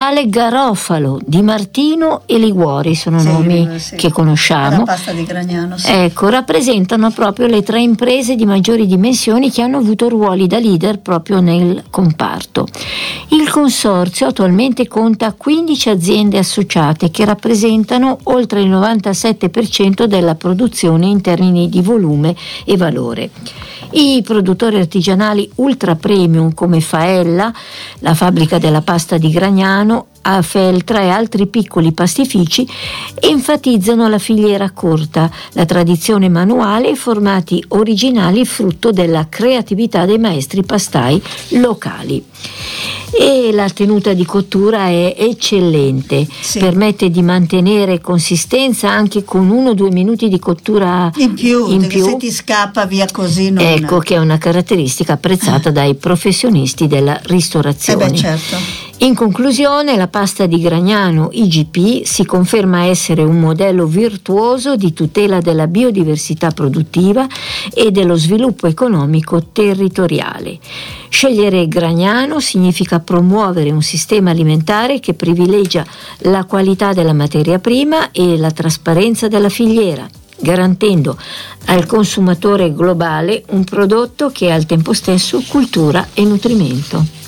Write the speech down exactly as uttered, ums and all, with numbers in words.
Reale, Garofalo, Di Martino e Liguori sono Sì, nomi sì. che conosciamo. La pasta di Gragnano, sì. Ecco, rappresentano proprio le tre imprese di maggiori dimensioni che hanno avuto ruoli da leader proprio nel comparto. Il consorzio attualmente conta quindici aziende associate che rappresentano oltre il novantasette per cento della produzione in termini di volume e valore. I produttori artigianali ultra premium come Faella, la fabbrica della pasta di Gragnano, a Feltra e altri piccoli pastifici enfatizzano la filiera corta, la tradizione manuale e i formati originali frutto della creatività dei maestri pastai locali. E la tenuta di cottura è eccellente, sì. Permette di mantenere consistenza anche con uno o due minuti di cottura in più, in più. Se ti scappa via così non... Ecco che è una caratteristica apprezzata dai professionisti della ristorazione. Eh beh, certo. In conclusione, la pasta di Gragnano I G P si conferma essere un modello virtuoso di tutela della biodiversità produttiva e dello sviluppo economico territoriale. Scegliere Gragnano significa promuovere un sistema alimentare che privilegia la qualità della materia prima e la trasparenza della filiera, garantendo al consumatore globale un prodotto che è al tempo stesso cultura e nutrimento.